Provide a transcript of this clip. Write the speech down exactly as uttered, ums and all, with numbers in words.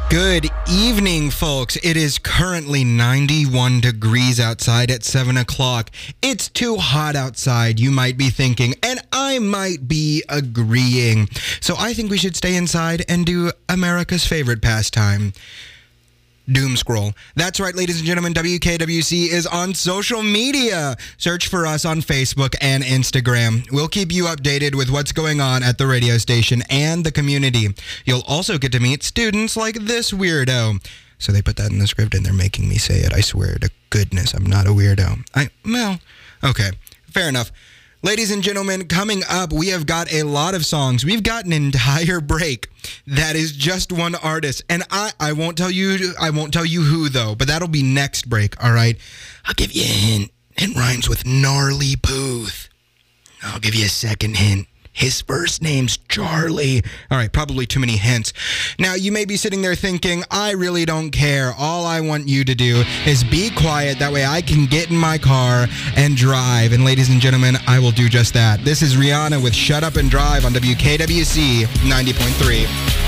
Good evening, folks. It is currently ninety-one degrees outside at seven o'clock. It's too hot outside, you might be thinking, and I might be agreeing. So I think we should stay inside and do America's favorite pastime. Doom scroll. That's right, ladies and gentlemen, W K W C is on social media. Search for us on Facebook and Instagram. We'll keep you updated with what's going on at the radio station and the community. You'll also get to meet students like this weirdo. So they put that in the script and they're making me say it. I swear to goodness, I'm not a weirdo. I, well, okay, fair enough. Ladies and gentlemen, coming up, we have got a lot of songs. We've got an entire break that is just one artist. And I, I won't tell you I won't tell you who, though, but that'll be next break, all right? I'll give you a hint. It rhymes with gnarly Booth. I'll give you a second hint. His first name's Charlie. All right, probably too many hints. Now, you may be sitting there thinking, I really don't care. All I want you to do is be quiet. That way I can get in my car and drive. And ladies and gentlemen, I will do just that. This is Rihanna with Shut Up and Drive on W K W C ninety point three.